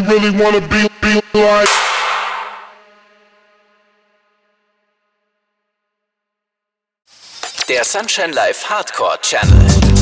really wanna be like. Der Sunshine Live Hardcore Channel.